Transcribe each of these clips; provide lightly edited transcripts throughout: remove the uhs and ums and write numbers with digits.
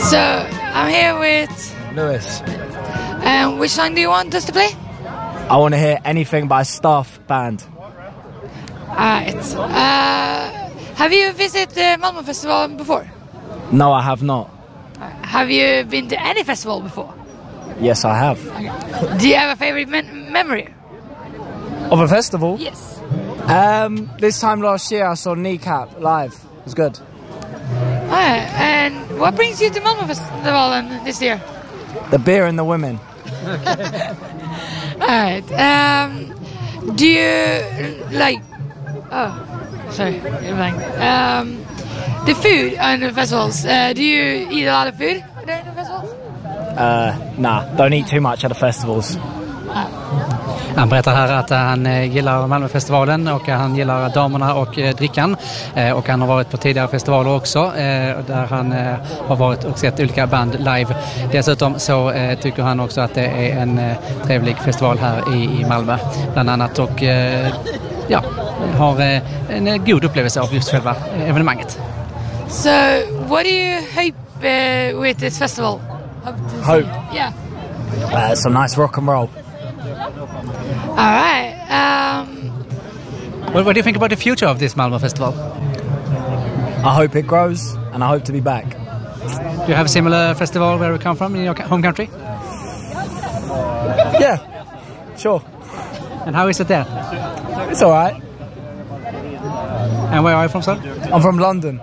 So, I'm here with Lewis. Which song do you want us to play? I want to hear anything by Staff Band. Alright. Have you visited the Malmö Festival before? No, I have not. Have you been to any festival before? Yes, I have. Do you have a favorite memory? Of a festival? Yes. This time last year I saw Kneecap live. It was good. Alright, and what brings you to Malmö Festival this year? The beer and the women. Alright. Do you like... Oh, sorry. The food on the festivals. Do you eat a lot of food during the festivals? Nah, don't eat too much at the festivals. Han berättar här att han gillar Malmöfestivalen och han gillar damerna och drickan. Och han har varit på tidigare festivaler också där han har varit och sett olika band live. Dessutom så tycker han också att det är en trevlig festival här i Malmö bland annat och ja, har en god upplevelse av just själva evenemanget. So, what do you hope with this festival? Hope? Yeah. Some nice rock and roll. All right. What do you think about the future of this Malmö Festival? I hope it grows and I hope to be back. Do you have a similar festival where you come from in your home country? Yeah, sure. And how is it there? It's alright. And where are you from, sir? I'm from London.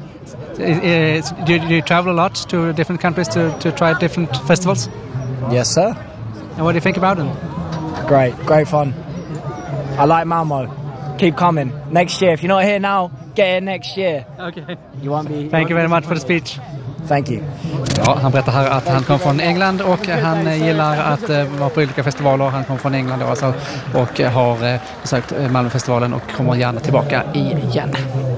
Do you travel a lot to different countries to try different festivals? Yes, sir. And what do you think about them? Great fun. I like Malmö. Keep coming. Next year. If you're not here now, get here next year. Okay. You won't be. Thank you very much for the speech. Thank you. Ja, han berättar här att han kom från England och han gillar att vara på olika festivaler. Han kom från England alltså, och har besökt Malmöfestivalen och kommer gärna tillbaka igen.